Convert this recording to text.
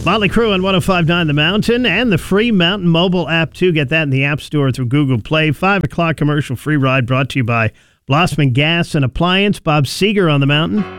Motley Crue on 105.9 The Mountain and the free Mountain mobile app, too. Get that in the App Store through Google Play. 5 o'clock commercial free ride brought to you by Blossman Gas and Appliance. Bob Seeger on the Mountain.